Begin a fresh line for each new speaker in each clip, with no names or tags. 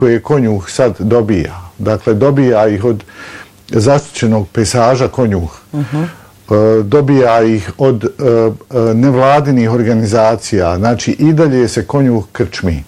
koje konjuh sad dobija. Dakle, dobija ih od zaštićenog pejsaža konjuh. Dobija ih od nevladinih organizacija. Znači, i dalje se konjuh krčmi.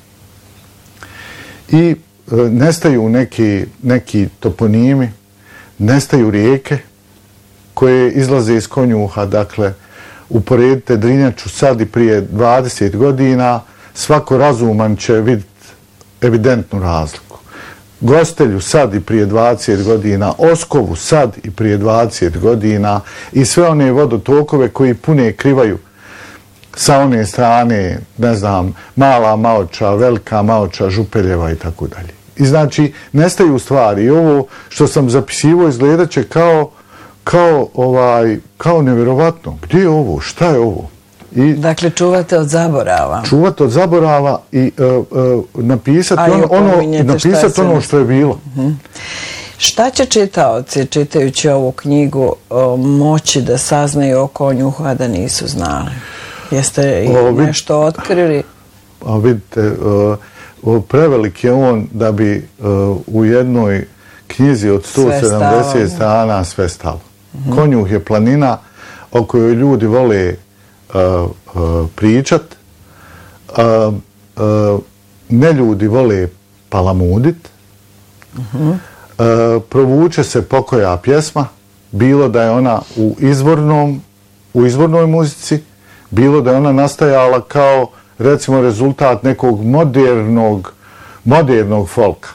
I nestaju neki toponimi, nestaju rijeke koje izlaze iz konjuha. Dakle, uporedite Drinjaču sad i prije 20 godina, svako razuman će vidjeti evidentnu razliku. Gostelju sad i prije 20 godina, Oskovu sad i prije 20 godina i sve one vodotokove koji pune krivaju sa one strane, ne znam, Mala Maoča, Velika Maoča, Župeljeva i tako dalje. I znači, nestaju stvari. I ovo što sam zapisivao izgledat će kao nevjerovatno. Gdje je ovo? Šta je ovo?
Dakle, čuvate od zaborava.
Čuvate od zaborava i napisati ono što je bilo.
Šta će čitaoci, čitajući ovu knjigu, moći da saznaju o konjuhu, a da nisu znali? Jeste nešto otkrili?
Vidite, prevelik je on da bi u jednoj knjizi od 170 strana sve stalo. Konjuh je planina o kojoj ljudi vole pričat, neljudi vole palamudit, provuče se pokoja pjesma, bilo da je ona u izvornoj muzici, bilo da je ona nastajala kao, recimo, rezultat nekog modernog folka.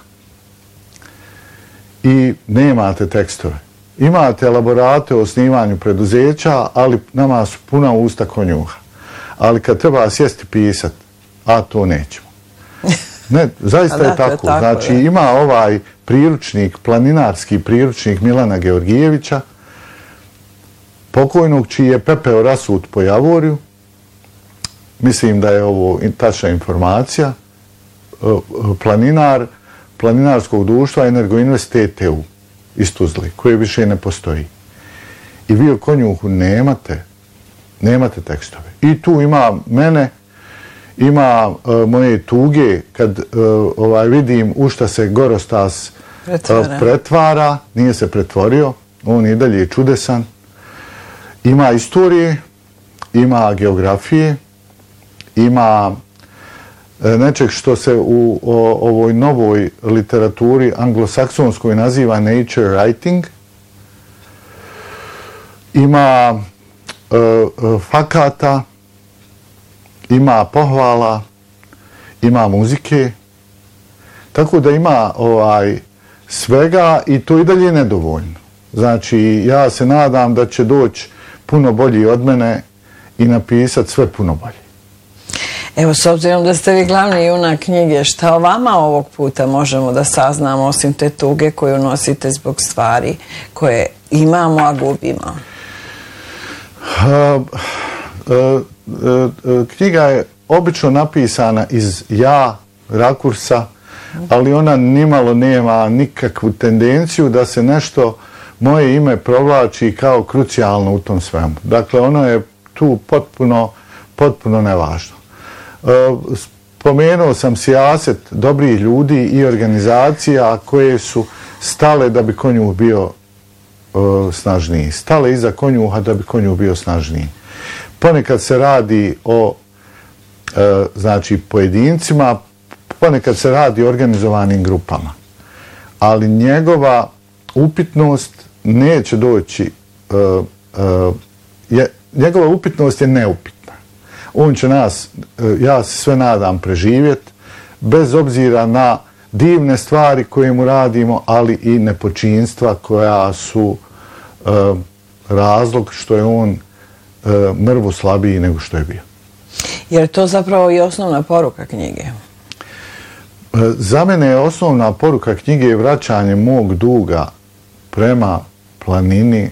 I nemate tekstove. Imate elaborate o osnivanju preduzeća, ali nama su puna usta konjuha. Ali kad treba sjesti pisat, a to nećemo. Ne, zaista je tako. Znači, ima ovaj priručnik, planinarski priručnik Milana Georgijevića, pokojnog čiji je pepeo rasut po Javorju. Mislim da je ovo tačna informacija. Planinar Planinarskog društva Energoinvest TTU iz Tuzle, koje više ne postoji. I vi o konjuhu nemate tekstove. I tu ima mene, ima moje tuge, kad vidim u šta se Gorostas pretvara, nije se pretvorio, on i dalje je čudesan. Ima istorije, ima geografije, ima nečeg što se u ovoj novoj literaturi anglosaksonskoj naziva nature writing. Ima fakata, ima pohvala, ima muzike. Tako da ima svega i to i dalje nedovoljno. Znači, ja se nadam da će doći puno bolji od mene i napisati sve puno bolje.
Evo, s obzirom da ste vi glavni junak knjige, šta o vama ovog puta možemo da saznamo osim te tuge koju nosite zbog stvari koje imamo, a gubimo?
Knjiga je obično napisana iz rakursa, ali ona nimalo nema nikakvu tendenciju da se nešto, moje ime, provlači kao krucijalno u tom svemu. Dakle, ono je tu potpuno nevažno. Spomenuo sam sijaset dobrih ljudi i organizacija koje su stale da bi konjuh bio snažniji. Stale iza konjuha da bi konjuh bio snažniji. Ponekad se radi o pojedincima, ponekad se radi o organizovanim grupama. Ali njegova upitnost neće doći, njegova upitnost je neupitna. On će nas, ja se sve nadam, preživjeti, bez obzira na divne stvari koje mu radimo, ali i nepočinstva koja su razlog što je on mrvu slabiji nego što je bio.
Jer to zapravo i osnovna poruka knjige?
Za mene je osnovna poruka knjige vraćanje mog duga prema planini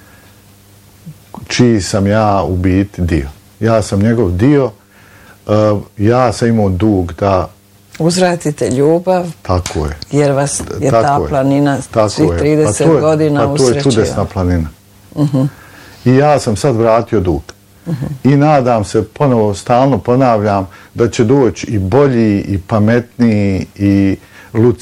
čiji sam ja u biti dio. Ja sam njegov dio, ja sam imao dug da...
Uzvratite ljubav,
tako je.
Jer vas je ta planina svih 30 godina usrećiva.
To je čudesna planina. I ja sam sad vratio dug. I nadam se, ponovo stalno ponavljam, da će doći i bolji, i pametniji, i Luci